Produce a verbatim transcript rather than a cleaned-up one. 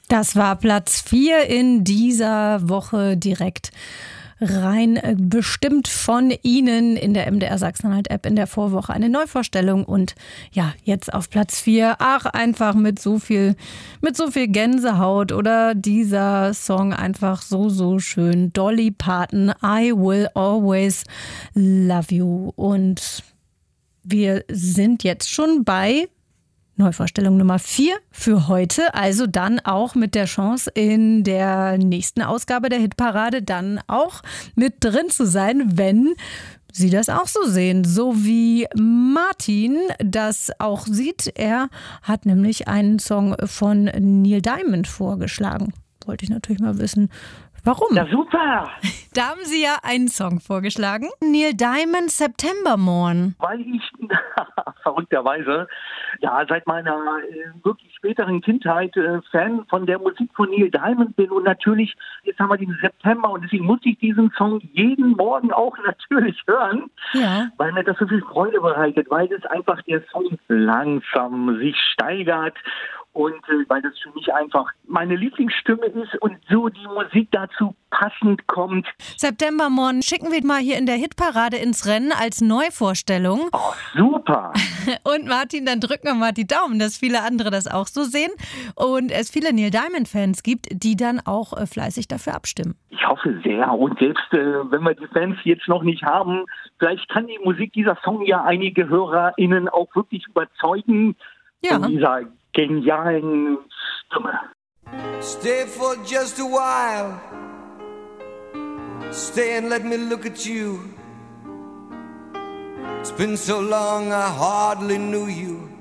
Das war Platz vier in dieser Woche direkt rein bestimmt von Ihnen in der M D R Sachsen-Anhalt-App in der Vorwoche. Eine Neuvorstellung und ja, jetzt auf Platz vier. Ach, einfach mit so viel, mit so viel Gänsehaut oder dieser Song einfach so, so schön. Dolly Parton, I Will Always Love You. Und wir sind jetzt schon bei Neuvorstellung Nummer vier für heute, also dann auch mit der Chance in der nächsten Ausgabe der Hitparade dann auch mit drin zu sein, wenn Sie das auch so sehen, so wie Martin das auch sieht. Er hat nämlich einen Song von Neil Diamond vorgeschlagen. Wollte ich natürlich mal wissen, warum? Ja, super! Da haben Sie ja einen Song vorgeschlagen. Neil Diamond, September Morn. Weil ich verrückterweise ja seit meiner äh, wirklich späteren Kindheit äh, Fan von der Musik von Neil Diamond bin und natürlich, jetzt haben wir den September und deswegen muss ich diesen Song jeden Morgen auch natürlich hören, Ja. Weil mir das so viel Freude bereitet, weil es einfach der Song langsam sich steigert. Und äh, weil das für mich einfach meine Lieblingsstimme ist und so die Musik dazu passend kommt. September Morn schicken wir mal hier in der Hitparade ins Rennen als Neuvorstellung. Oh, super! Und Martin, dann drücken wir mal die Daumen, dass viele andere das auch so sehen und es viele Neil Diamond-Fans gibt, die dann auch äh, fleißig dafür abstimmen. Ich hoffe sehr. Und selbst äh, wenn wir die Fans jetzt noch nicht haben, vielleicht kann die Musik dieser Song ja einige HörerInnen auch wirklich überzeugen. Ja. Von dieser genialen Stimme. Stay for just a while. Stay and let me look at you. It's been so long I hardly knew you.